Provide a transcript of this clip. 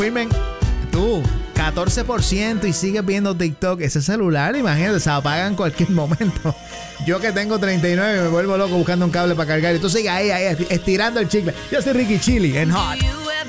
Firmen, tú, 14% y sigues viendo TikTok. Ese celular, imagínate, se apaga en cualquier momento. Yo que tengo 39 me vuelvo loco buscando un cable para cargar. Y tú sigues ahí, estirando el chicle. Yo soy Ricky Chili en Hot.